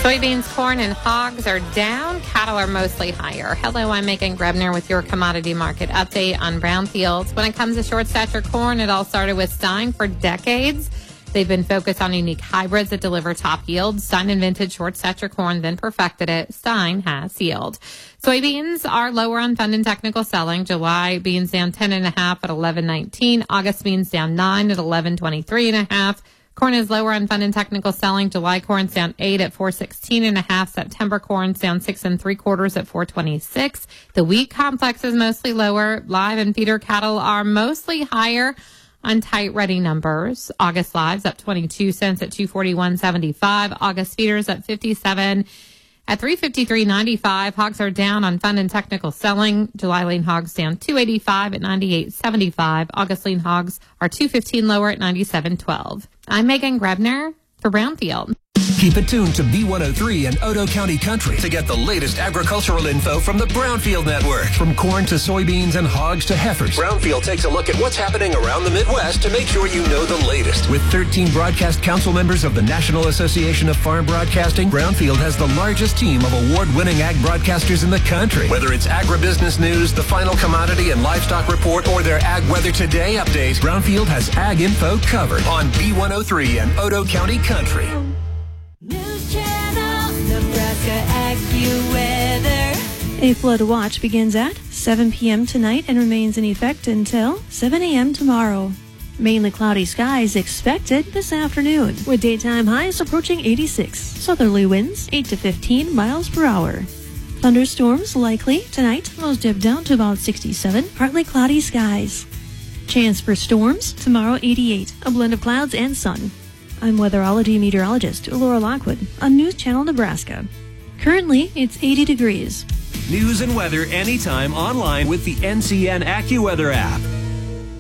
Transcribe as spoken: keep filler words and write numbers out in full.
Soybeans, corn, and hogs are down. Cattle are mostly higher. Hello, I'm Megan Grebner with your commodity market update on brownfields. When it comes to short stature corn, it all started with Stein for decades. They've been focused on unique hybrids that deliver top yields. Stein invented short stature corn, then perfected it. Stein has yield. Soybeans are lower on fund and technical selling. July beans down ten and a half at eleven nineteen. August beans down nine at eleven twenty-three and a half. Corn is lower on fund and technical selling. July corn's down eight at four sixteen and a half. September corn's down six and three quarters at four twenty-six. The wheat complex is mostly lower. Live and feeder cattle are mostly higher on tight ready numbers. August lives up twenty-two cents at two forty-one seventy-five. August feeders up fifty-seven at three fifty-three ninety-five. Hogs are down on fund and technical selling. July lean hogs down two eighty-five at ninety-eight seventy-five. August lean hogs are two fifteen lower at ninety-seven twelve. I'm Megan Grebner for Brownfield. Keep it tuned to B one oh three and Otoe County Country to get the latest agricultural info from the Brownfield Network. From corn to soybeans and hogs to heifers, Brownfield takes a look at what's happening around the Midwest to make sure you know the latest. With thirteen broadcast council members of the National Association of Farm Broadcasting, Brownfield has the largest team of award-winning ag broadcasters in the country. Whether it's agribusiness news, the final commodity and livestock report, or their Ag Weather Today update, Brownfield has ag info covered on B one oh three and Otoe County Country. News Channel, Nebraska AccuWeather. A flood watch begins at seven p.m. tonight and remains in effect until seven a.m. tomorrow. Mainly cloudy skies expected this afternoon, with daytime highs approaching eighty-six. Southerly winds eight to fifteen miles per hour. Thunderstorms likely tonight, lows dip down to about sixty-seven, partly cloudy skies. Chance for storms tomorrow eighty-eight, a blend of clouds and sun. I'm weatherology meteorologist Laura Lockwood on News Channel Nebraska. Currently, it's eighty degrees. News and weather anytime online with the N C N AccuWeather app.